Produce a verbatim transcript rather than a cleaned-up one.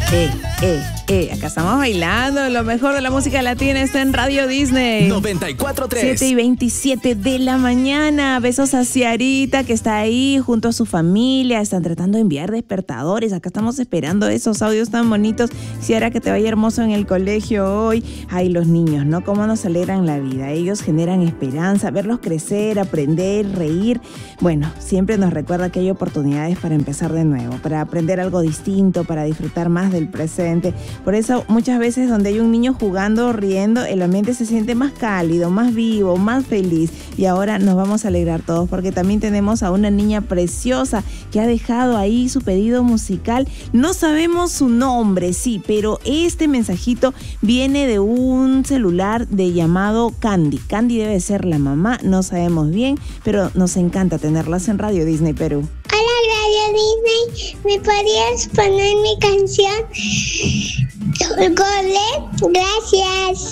Eh, eh, eh, acá estamos bailando. Lo mejor de la música latina está en Radio Disney. noventa y cuatro punto tres. siete y veintisiete de la mañana. Besos a Ciarita, que está ahí junto a su familia. Están tratando de enviar despertadores. Acá estamos esperando esos audios tan bonitos. Ciara, que te vaya hermoso en el colegio hoy. Ay, los niños, ¿no? Cómo nos alegran la vida. Ellos generan esperanza, verlos crecer, aprender, reír. Bueno, siempre nos recuerda que hay oportunidades para empezar de nuevo, para aprender algo distinto, para disfrutar más del presente. Por eso muchas veces donde hay un niño jugando, riendo, el ambiente se siente más cálido, más vivo, más feliz. Y ahora nos vamos a alegrar todos porque también tenemos a una niña preciosa que ha dejado ahí su pedido musical. No sabemos su nombre, sí, pero este mensajito viene de un celular de llamado Candy. Candy debe ser la mamá, no sabemos bien, pero nos encanta tenerlas en Radio Disney Perú. Hola Radio Disney, ¿me podrías poner mi canción? Gole, gracias.